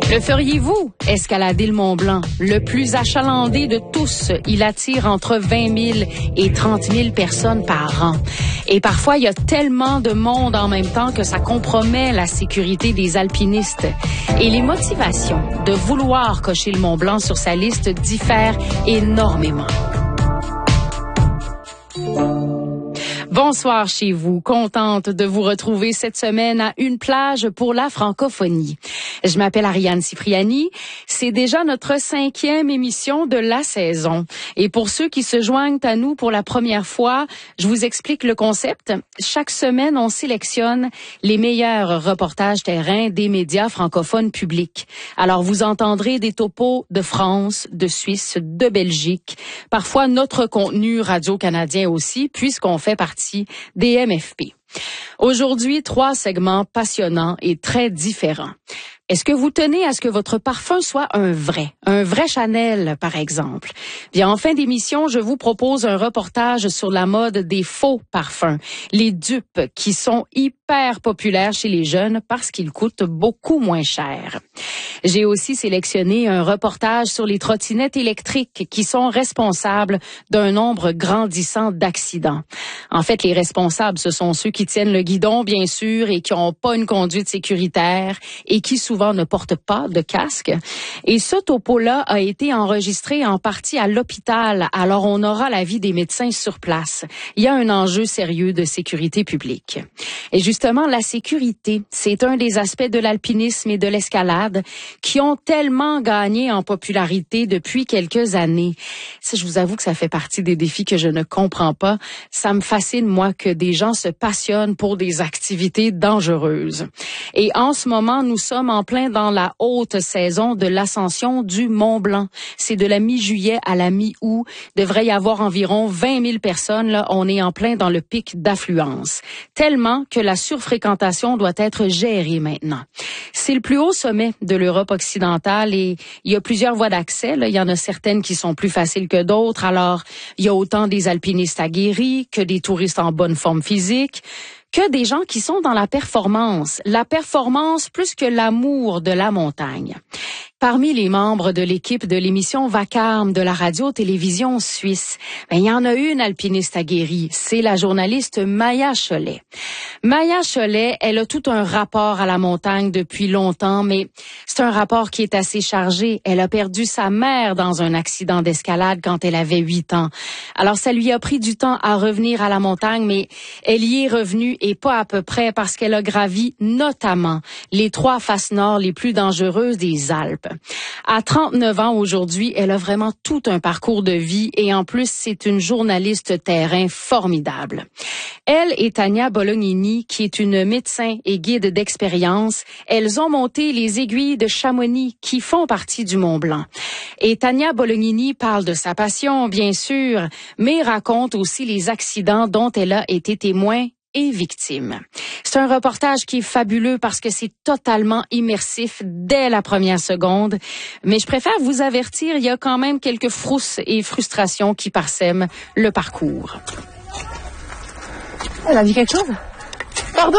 Le feriez-vous, escalader le Mont-Blanc? Le plus achalandé de tous, il attire entre 20 000 et 30 000 personnes par an. Et parfois, il y a tellement de monde en même temps que ça compromet la sécurité des alpinistes. Et les motivations de vouloir cocher le Mont-Blanc sur sa liste diffèrent énormément. Bonsoir chez vous. Contente de vous retrouver cette semaine à Une plage pour la francophonie. Je m'appelle Ariane Cipriani. C'est déjà notre 5e émission de la saison. Et pour ceux qui se joignent à nous pour la première fois, je vous explique le concept. Chaque semaine, on sélectionne les meilleurs reportages terrain des médias francophones publics. Alors, vous entendrez des topos de France, de Suisse, de Belgique. Parfois, notre contenu radio-canadien aussi, puisqu'on fait partie des MFP. Aujourd'hui, 3 segments passionnants et très différents. Est-ce que vous tenez à ce que votre parfum soit un vrai Chanel, par exemple? Bien, en fin d'émission, je vous propose un reportage sur la mode des faux parfums, les dupes qui sont hyper populaires chez les jeunes parce qu'ils coûtent beaucoup moins cher. J'ai aussi sélectionné un reportage sur les trottinettes électriques qui sont responsables d'un nombre grandissant d'accidents. En fait, les responsables, ce sont ceux qui tiennent le guidon, bien sûr, et qui n'ont pas une conduite sécuritaire et qui souvent ne portent pas de casque. Et ce topo-là a été enregistré en partie à l'hôpital, alors on aura l'avis des médecins sur place. Il y a un enjeu sérieux de sécurité publique. Et justement, la sécurité, c'est un des aspects de l'alpinisme et de l'escalade qui ont tellement gagné en popularité depuis quelques années. Ça, je vous avoue que ça fait partie des défis que je ne comprends pas. Ça me fascine, moi, que des gens se passionnent pour des activités dangereuses. Et en ce moment, nous sommes en plein dans la haute saison de l'ascension du Mont-Blanc. C'est de la mi-juillet à la mi-août. Devrait y avoir environ 20 000 personnes. Là, on est en plein dans le pic d'affluence. Tellement que la surfréquentation doit être gérée maintenant. C'est le plus haut sommet de l'Europe occidentale et il y a plusieurs voies d'accès. Là. Il y en a certaines qui sont plus faciles que d'autres. Alors, il y a autant des alpinistes aguerris que des touristes en bonne forme physique, que des gens qui sont dans la performance plus que l'amour de la montagne. Parmi les membres de l'équipe de l'émission Vacarme de la radio-télévision suisse, il y en a une alpiniste aguerrie, c'est la journaliste Maya Cholet. Maya Cholet, elle a tout un rapport à la montagne depuis longtemps, mais c'est un rapport qui est assez chargé. Elle a perdu sa mère dans un accident d'escalade quand elle avait 8 ans. Alors ça lui a pris du temps à revenir à la montagne, mais elle y est revenue et pas à peu près parce qu'elle a gravi notamment les 3 faces nord les plus dangereuses des Alpes. À 39 ans aujourd'hui, elle a vraiment tout un parcours de vie et en plus, c'est une journaliste terrain formidable. Elle et Tania Bolognini, qui est une médecin et guide d'expérience, elles ont monté les aiguilles de Chamonix qui font partie du Mont-Blanc. Et Tania Bolognini parle de sa passion, bien sûr, mais raconte aussi les accidents dont elle a été témoin et victime. C'est un reportage qui est fabuleux parce que c'est totalement immersif dès la première seconde. Mais je préfère vous avertir, il y a quand même quelques frousses et frustrations qui parsèment le parcours. Elle a dit quelque chose? Pardon?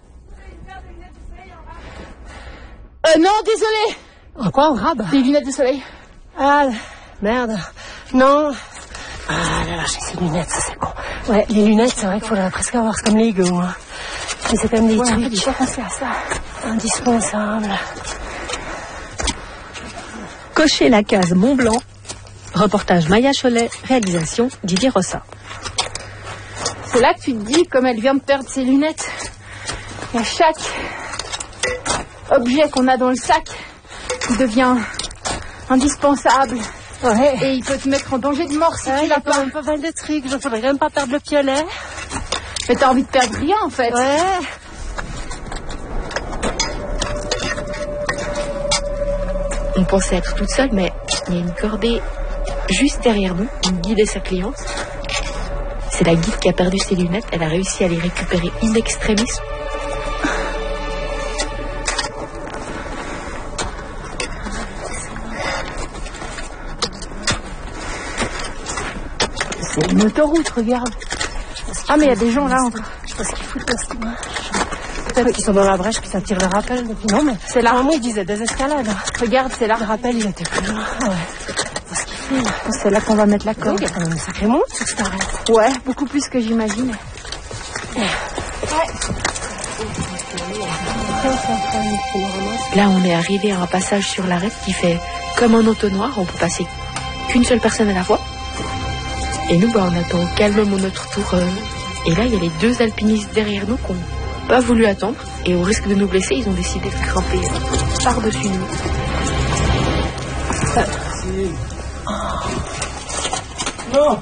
Non, désolé. Quoi, on rabe? Des lunettes de soleil. Ah, merde. Non. Ah là là, j'ai ces lunettes, ça c'est con. Ouais, les lunettes, c'est vrai qu'il faudrait presque avoir comme les gars. Hein. Mais c'est quand même des trucs. J'ai pas pensé à ça. Indispensables. Cocher la case Mont-Blanc. Reportage Maya Cholet, réalisation Didier Rossa. C'est là que tu te dis, comme elle vient de perdre ses lunettes, il y a chaque objet qu'on a dans le sac qui devient indispensable. Ouais. Et il peut te mettre en danger de mort si tu l'as pas. Pas mal de trucs, je faudrait même pas perdre le piolet. Mais t'as envie de perdre rien en fait. Ouais. On pensait être toute seule, mais il y a une cordée juste derrière nous, une guide et sa cliente. C'est la guide qui a perdu ses lunettes, elle a réussi à les récupérer in extremis. C'est une autoroute, regarde. Ah, mais il y a des gens là encore. Je sais pas ce qu'ils foutent là, Peut-être qu'ils sont dans la brèche, que ça tire le rappel depuis. Non, mais c'est là. Moi, il disait des escalades. Regarde, c'est là. Le rappel, il était plus loin. Ouais. C'est là qu'on va mettre la corde. Il y a quand même un sacré monde sur cette arête. Ouais, beaucoup plus que j'imagine. Là, on est arrivé à un passage sur l'arête qui fait comme un entonnoir. On peut passer qu'une seule personne à la fois. Et nous, on attend calmement notre tour. Et là, il y a les 2 alpinistes derrière nous qui n'ont pas voulu attendre. Et au risque de nous blesser, ils ont décidé de grimper par-dessus nous. Non.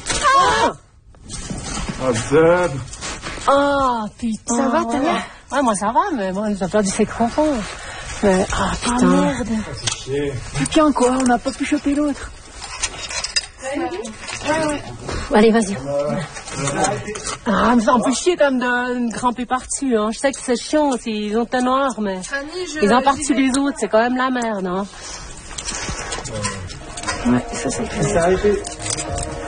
Zeb. Ah, putain. Ça va, t'as l'air? Ouais, moi ça va, mais moi, j'ai perdu ses crampons. Mais, putain. Ah, merde. C'est chier. Putain, quoi, on n'a pas pu choper l'autre. Allez, vas-y. Me fait un peu chier quand même de grimper par-dessus. Hein. Je sais que c'est chiant, ils ont un noir, mais ils ont par-dessus les autres, c'est quand même la merde. Hein. Ouais, ça c'est C'est arrêté.